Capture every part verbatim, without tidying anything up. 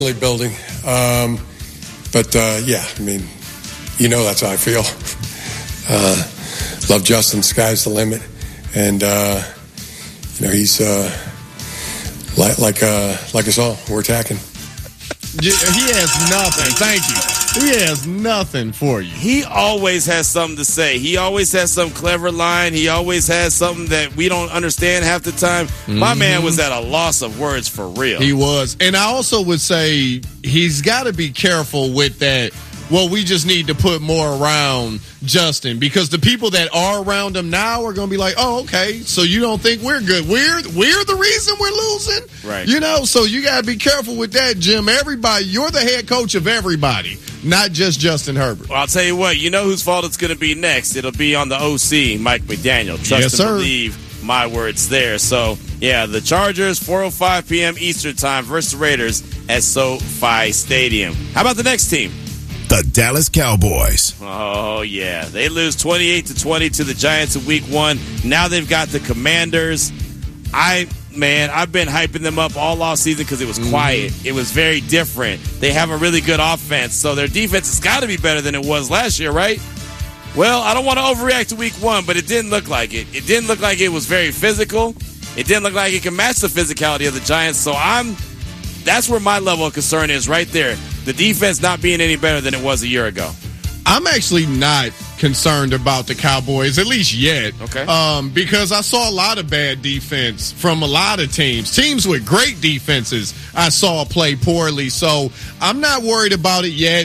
building. Um, but, uh, yeah, I mean, you know that's how I feel. Uh, love Justin. Sky's the limit. And, uh, you know, he's uh, like like, uh, like us all. We're attacking. He has nothing. Thank you. He has nothing for you. He always has something to say. He always has some clever line. He always has something that we don't understand half the time. Mm-hmm. My man was at a loss of words for real. He was. And I also would say he's got to be careful with that. Well, we just need to put more around Justin, because the people that are around him now are going to be like, oh, okay, so you don't think we're good. We're we're the reason we're losing? Right. You know, so you got to be careful with that, Jim. Everybody, you're the head coach of everybody, not just Justin Herbert. Well, I'll tell you what, you know whose fault it's going to be next. It'll be on the O C, Mike McDaniel. Trust yes, and sir. believe my words there. So, yeah, the Chargers, four oh five p.m. Eastern time versus the Raiders at SoFi Stadium. How about the next team? The Dallas Cowboys. Oh, yeah. They lose twenty-eight to twenty to the Giants in week one. Now they've got the Commanders. I, man, I've been hyping them up all off season because it was quiet. Mm-hmm. It was very different. They have a really good offense, so their defense has got to be better than it was last year, right? Well, I don't want to overreact to week one, but it didn't look like it. It didn't look like it was very physical. It didn't look like it could match the physicality of the Giants, so I'm that's where my level of concern is right there. The defense not being any better than it was a year ago. I'm actually not concerned about the Cowboys, at least yet. Okay. Um, because I saw a lot of bad defense from a lot of teams. Teams with great defenses I saw play poorly. So I'm not worried about it yet.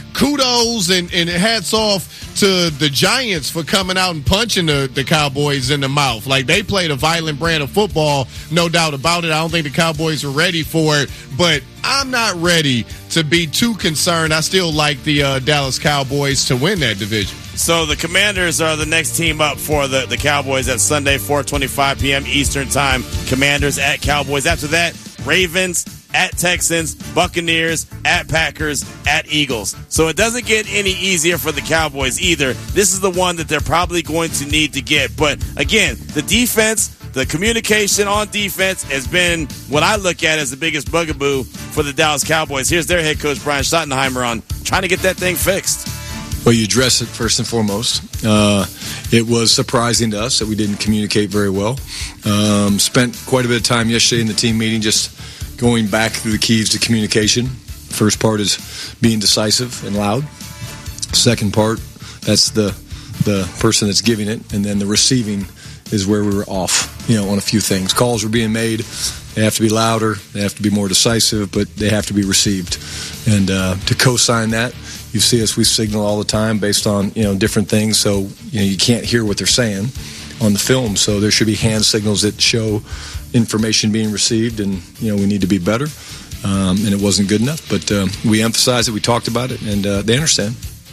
Kudos and, and hats off to the Giants for coming out and punching the, the Cowboys in the mouth. Like, they played a violent brand of football, no doubt about it. I don't think the Cowboys are ready for it, but I'm not ready to be too concerned. I still like the uh, Dallas Cowboys to win that division. So the Commanders are the next team up for the, the Cowboys at Sunday, four twenty-five p.m. Eastern time. Commanders at Cowboys. After that, Ravens at Texans, Buccaneers, at Packers, at Eagles. So it doesn't get any easier for the Cowboys either. This is the one that they're probably going to need to get. But again, the defense, the communication on defense has been what I look at as the biggest bugaboo for the Dallas Cowboys. Here's their head coach, Brian Schottenheimer, on trying to get that thing fixed. Well, you address it first and foremost. Uh, it was surprising to us that we didn't communicate very well. Um, spent quite a bit of time yesterday in the team meeting just going back through the keys to communication. First part is being decisive and loud. Second part, that's the the person that's giving it, and then the receiving is where we were off, you know, on a few things. Calls were being made. They have to be louder. They have to be more decisive, but they have to be received. And uh, to co-sign that, you see us, we signal all the time based on, you know, different things. So, you know, you can't hear what they're saying on the film. So there should be hand signals that show information being received, and, you know, we need to be better. Um, and it wasn't good enough. But um, we emphasized it. We talked about it, and uh, they understand.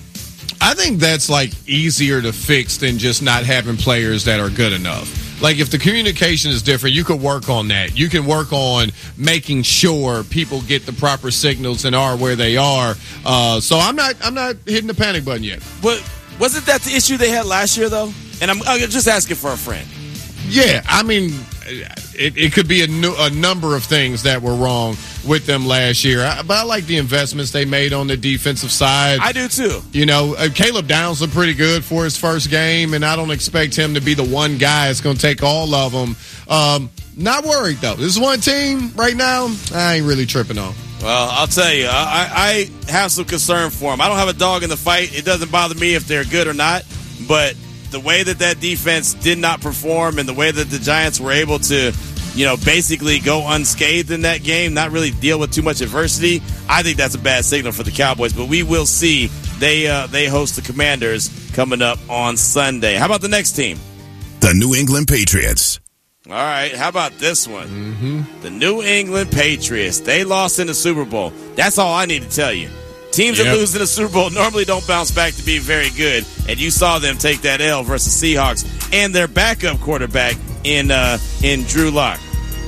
I think that's like easier to fix than just not having players that are good enough. Like, if the communication is different, you could work on that. You can work on making sure people get the proper signals and are where they are. Uh, so I'm not I'm not hitting the panic button yet. But wasn't that the issue they had last year, though? And I'm, I'm just asking for a friend. Yeah, I mean, it, it could be a, new, a number of things that were wrong with them last year. I, but I like the investments they made on the defensive side. I do, too. You know, uh, Caleb Downs looked pretty good for his first game, and I don't expect him to be the one guy that's going to take all of them. Um, not worried, though. This is one team right now I ain't really tripping on. Well, I'll tell you, I, I have some concern for them. I don't have a dog in the fight. It doesn't bother me if they're good or not, but the way that that defense did not perform and the way that the Giants were able to, you know, basically go unscathed in that game, not really deal with too much adversity, I think that's a bad signal for the Cowboys. But we will see. They uh, they host the Commanders coming up on Sunday. How about the next team? The New England Patriots. All right, how about this one? Mm-hmm. The New England Patriots. They lost in the Super Bowl. That's all I need to tell you. Teams yep. that lose in the Super Bowl normally don't bounce back to be very good, and you saw them take that L versus Seahawks and their backup quarterback in uh, in Drew Lock.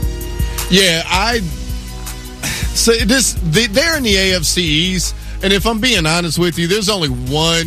Yeah, I so this they're in the A F C East, and if I'm being honest with you, there's only one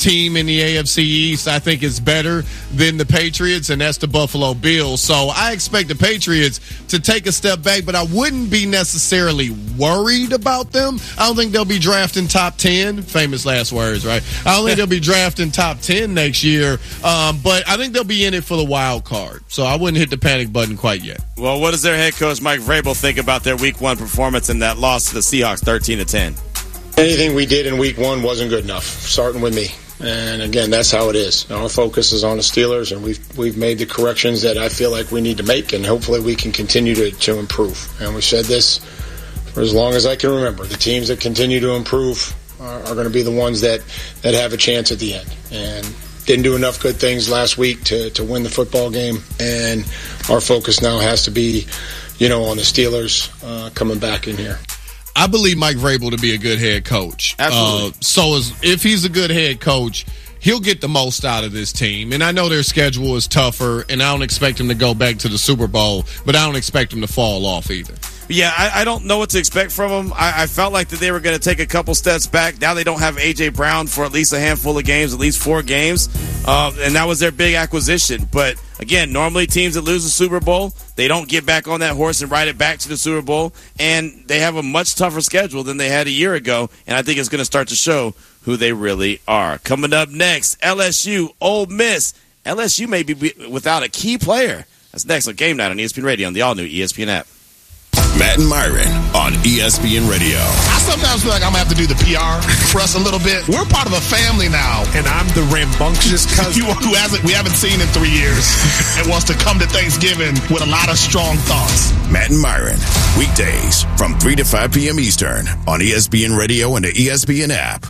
team in the A F C East I think is better than the Patriots, and that's the Buffalo Bills. So I expect the Patriots to take a step back, but I wouldn't be necessarily worried about them. I don't think they'll be drafting top ten. Famous last words, right? I don't think they'll be drafting top ten next year, um, but I think they'll be in it for the wild card. So I wouldn't hit the panic button quite yet. Well, what does their head coach Mike Vrabel think about their week one performance and that loss to the Seahawks thirteen to ten? Anything we did in week one wasn't good enough, starting with me. And again, that's how it is. Our focus is on the Steelers, and we've we've made the corrections that I feel like we need to make, and hopefully we can continue to, to improve. And we said this for as long as I can remember. The teams that continue to improve are, are going to be the ones that, that have a chance at the end. And didn't do enough good things last week to, to win the football game, and our focus now has to be, you know, on the Steelers uh, coming back in here. I believe Mike Vrabel to be a good head coach. Absolutely. Uh, so as, if he's a good head coach, he'll get the most out of this team. And I know their schedule is tougher, and I don't expect him to go back to the Super Bowl, but I don't expect him to fall off either. Yeah, I, I don't know what to expect from them. I, I felt like that they were going to take a couple steps back. Now they don't have A J. Brown for at least a handful of games, at least four games. Uh, and that was their big acquisition. But, again, normally teams that lose the Super Bowl, they don't get back on that horse and ride it back to the Super Bowl. And they have a much tougher schedule than they had a year ago. And I think it's going to start to show who they really are. Coming up next, L S U, Ole Miss. L S U may be without a key player. That's next on Game Night on E S P N Radio on the all-new E S P N app. Matt and Myron on E S P N Radio. I sometimes feel like I'm going to have to do the P R for us a little bit. We're part of a family now. And I'm the rambunctious cousin. You, who hasn't, we haven't seen in three years and wants to come to Thanksgiving with a lot of strong thoughts. Matt and Myron, weekdays from three to five p.m. Eastern on E S P N Radio and the E S P N app.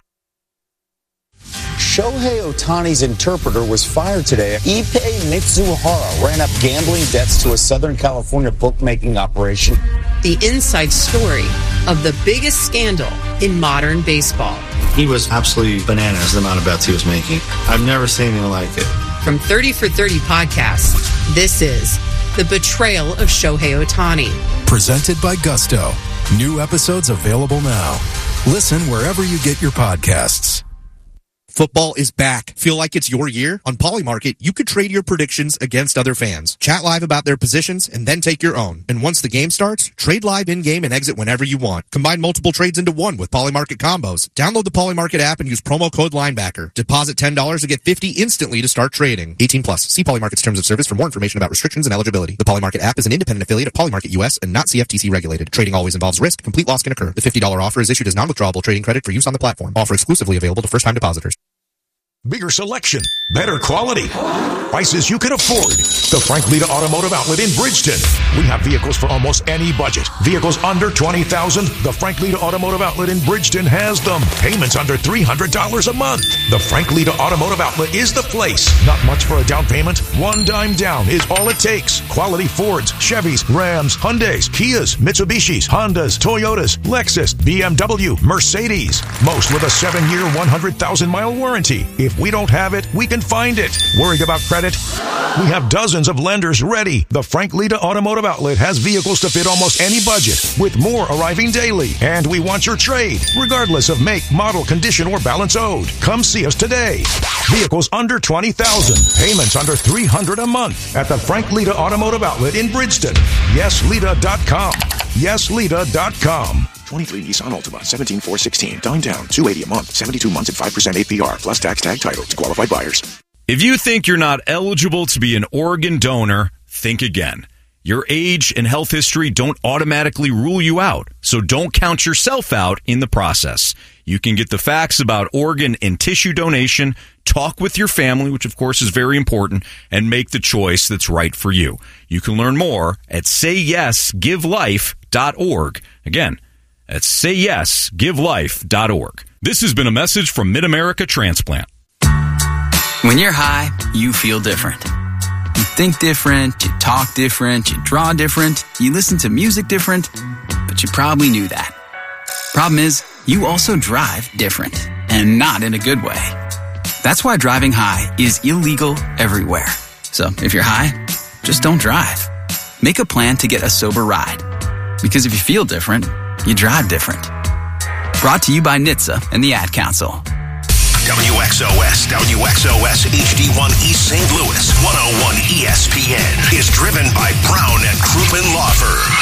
Shohei Ohtani's interpreter was fired today. Ippei Mitsuhara ran up gambling debts to a Southern California bookmaking operation. The inside story of the biggest scandal in modern baseball. He was absolutely bananas, the amount of bets he was making. I've never seen anything like it. From thirty for thirty podcasts, this is The Betrayal of Shohei Ohtani. Presented by Gusto. New episodes available now. Listen wherever you get your podcasts. Football is back. Feel like it's your year? On Polymarket, you could trade your predictions against other fans. Chat live about their positions and then take your own. And once the game starts, trade live in-game and exit whenever you want. Combine multiple trades into one with Polymarket combos. Download the Polymarket app and use promo code Linebacker. Deposit ten dollars to get fifty dollars instantly to start trading. eighteen plus. See Polymarket's terms of service for more information about restrictions and eligibility. The Polymarket app is an independent affiliate of Polymarket U S and not C F T C regulated. Trading always involves risk. Complete loss can occur. The fifty dollars offer is issued as non-withdrawable trading credit for use on the platform. Offer exclusively available to first-time depositors. Bigger selection, better quality, prices you can afford. The Frank Lita Automotive Outlet in Bridgeton. We have vehicles for almost any budget. Vehicles under twenty thousand dollars. The Frank Lita Automotive Outlet in Bridgeton has them. Payments under three hundred dollars a month. The Frank Lita Automotive Outlet is the place. Not much for a down payment. One dime down is all it takes. Quality Fords, Chevys, Rams, Hyundais, Kias, Mitsubishis, Hondas, Toyotas, Lexus, B M W, Mercedes. Most with a seven-year, one hundred thousand mile warranty. If we don't have it, we can find it. Worried about credit? We have dozens of lenders ready. The Frank Lita Automotive Outlet has vehicles to fit almost any budget, with more arriving daily. And we want your trade, regardless of make, model, condition, or balance owed. Come see us today. Vehicles under twenty thousand dollars. Payments under three hundred dollars a month at the Frank Lita Automotive Outlet in Bridgeton. yes lita dot com. yes lita dot com. twenty-three Nissan Altima, seventeen four sixteen. Dime down, two hundred eighty a month, seventy-two months at five percent A P R, plus tax tag title to qualified buyers. If you think you're not eligible to be an organ donor, think again. Your age and health history don't automatically rule you out, so don't count yourself out in the process. You can get the facts about organ and tissue donation, talk with your family, which of course is very important, and make the choice that's right for you. You can learn more at say yes give life dot org. Again, that's say yes give life dot org. This has been a message from Mid-America Transplant. When you're high, you feel different. You think different, you talk different, you draw different, you listen to music different, but you probably knew that. Problem is, you also drive different, and not in a good way. That's why driving high is illegal everywhere. So if you're high, just don't drive. Make a plan to get a sober ride. Because if you feel different, you drive different. Brought to you by N H T S A and the Ad Council. W X O S, W X O S H D one East Saint Louis, one oh one E S P N is driven by Brown and Crouppen Law Firm.